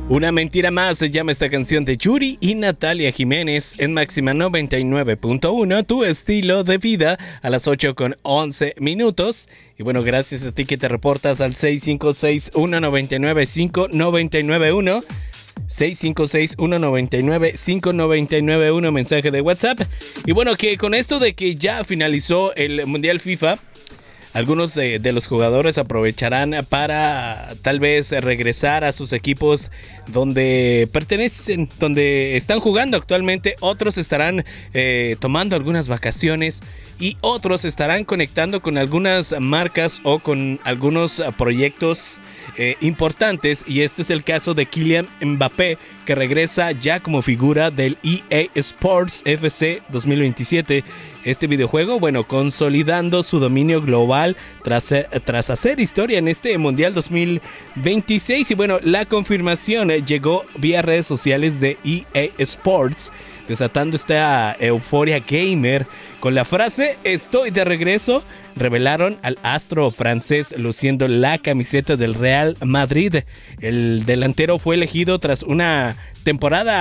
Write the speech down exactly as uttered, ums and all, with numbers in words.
Una mentira más se llama esta canción de Yuri y Natalia Jiménez en Máxima noventa y nueve punto uno, tu estilo de vida, a las ocho con once minutos. Y bueno, gracias a ti que te reportas al seis cinco seis, uno nueve nueve, cinco nueve nueve uno. seis cinco seis, uno nueve nueve, cinco nueve nueve uno, mensaje de WhatsApp. Y bueno, que con esto de que ya finalizó el Mundial FIFA, algunos de, de los jugadores aprovecharán para tal vez regresar a sus equipos donde pertenecen, donde están jugando actualmente. Otros estarán eh, tomando algunas vacaciones y otros estarán conectando con algunas marcas o con algunos proyectos eh, importantes. Y este es el caso de Kylian Mbappé, que regresa ya como figura del E A Sports F C dos mil veintisiete. Este videojuego, bueno, consolidando su dominio global tras, tras hacer historia en este Mundial dos mil veintiséis. Y bueno, la confirmación eh, llegó vía redes sociales de E A Sports, desatando esta euforia gamer con la frase "estoy de regreso". Revelaron al astro francés luciendo la camiseta del Real Madrid. El delantero fue elegido tras una temporada